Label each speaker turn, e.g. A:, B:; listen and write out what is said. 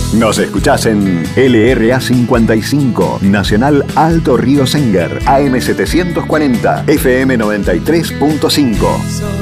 A: Nos escuchás en LRA 55, Nacional Alto Río Senguer, AM 740, FM 93.5.